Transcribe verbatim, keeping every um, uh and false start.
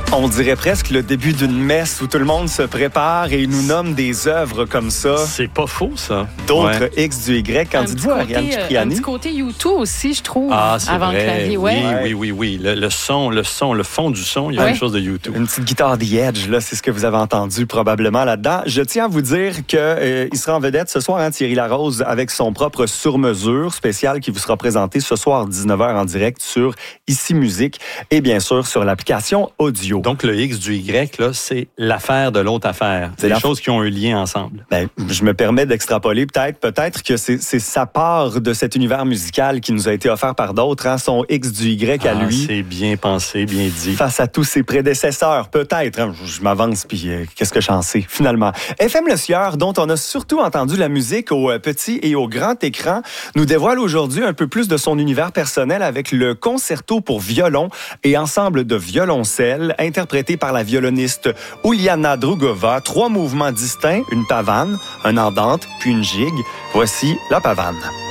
On dirait presque le début d'une messe où tout le monde se prépare et nous nomme des œuvres comme ça. C'est pas faux, ça. D'autres ouais. X du Y. Qu'en dites-vous, Ariane Cipriani? Un petit côté U deux aussi, je trouve, ah, c'est avant vrai. le clavier. Ouais. Oui, oui, oui, oui. Le, le son, le son, le fond du son, il y a ouais. quelque chose de U deux. Une petite guitare The Edge, là, c'est ce que vous avez entendu probablement là-dedans. Je tiens à vous dire qu'il euh, sera en vedette ce soir, hein, Thierry Larose, avec son propre sur-mesure spécial qui vous sera présenté ce soir dix-neuf heures en direct sur Ici Musique et bien sûr sur l'application audio. Donc, le X du Y, là, c'est l'affaire de l'autre affaire. C'est des choses qui ont un lien ensemble. Ben, je me permets d'extrapoler peut-être. Peut-être que c'est, c'est sa part de cet univers musical qui nous a été offert par d'autres, hein, son X du Y à ah, lui. C'est bien pensé, bien dit. Face à tous ses prédécesseurs, peut-être. Hein, je m'avance, puis euh, qu'est-ce que j'en sais, finalement. F M Le Sieur, dont on a surtout entendu la musique au euh, petit et au grand écran, nous dévoile aujourd'hui un peu plus de son univers personnel avec le concerto pour violon et ensemble de violoncelle, interprété par la violoniste Uliana Drugova. Trois mouvements distincts, une pavane, un andante, puis une gigue. Voici la pavane.